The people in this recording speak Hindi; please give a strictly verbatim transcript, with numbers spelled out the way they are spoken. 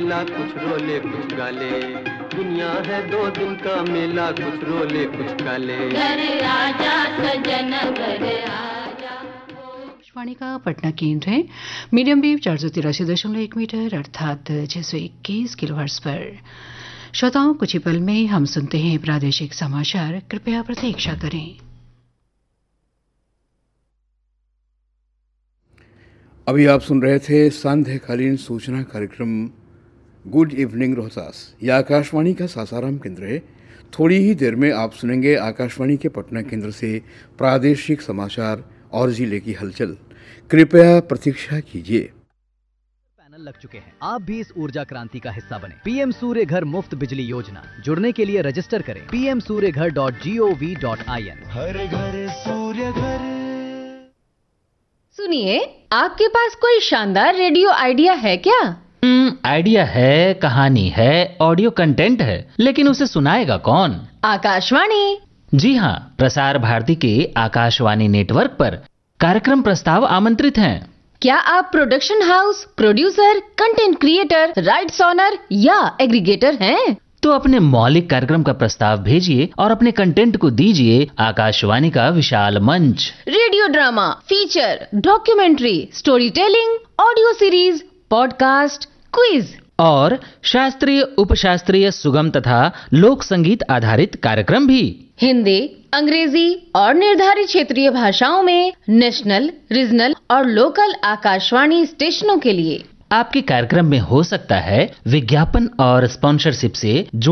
मेला, कुछ रोले कुछ गाले, दुनिया है दो दिन का मेला, कुछ रोले कुछ गाले। घर आजा सजन घर आजा। आकाशवाणी का पटना केंद्र है। मीडियम वेव चार सौ तिरासी दशमलव एक मीटर अर्थात छह सौ इक्कीस किलोहर्ट्ज पर। श्रोताओं, कुछ ही पल में हम सुनते हैं प्रादेशिक समाचार। कृपया प्रतीक्षा करें। अभी आप सुन रहे थे सांध्यकालीन सूचना कार्यक्रम गुड इवनिंग रोहतास। यह आकाशवाणी का सासाराम केंद्र है। थोड़ी ही देर में आप सुनेंगे आकाशवाणी के पटना केंद्र से प्रादेशिक समाचार और जिले की हलचल। कृपया प्रतीक्षा कीजिए। पैनल लग चुके हैं, आप भी इस ऊर्जा क्रांति का हिस्सा बने। पीएम सूर्य घर मुफ्त बिजली योजना, जुड़ने के लिए रजिस्टर करें पी एम सूर्य घर dot G O V dot I N. हर घर सूर्य घर। सुनिए, आपके पास कोई शानदार रेडियो आइडिया है क्या? हम्म, आइडिया है, कहानी है, ऑडियो कंटेंट है, लेकिन उसे सुनाएगा कौन? आकाशवाणी। जी हाँ, प्रसार भारती के आकाशवाणी नेटवर्क पर कार्यक्रम प्रस्ताव आमंत्रित हैं। क्या आप production house, producer, content creator, rights honour या एग्रीगेटर हैं? तो अपने मौलिक कार्यक्रम का प्रस्ताव भेजिए और अपने कंटेंट को दीजिए आकाशवाणी का विशाल मंच। Radio drama, feature, documentary, story telling, audio series, podcast, quiz और शास्त्रीय, उपशास्त्रीय, सुगम तथा लोक संगीत आधारित कार्यक्रम भी। हिंदी, अंग्रेजी और निर्धारित क्षेत्रीय भाषाओं में नेशनल, रीजनल और लोकल आकाशवाणी स्टेशनों के लिए। आपके कार्यक्रम में हो सकता है विज्ञापन और स्पॉन्सरशिप से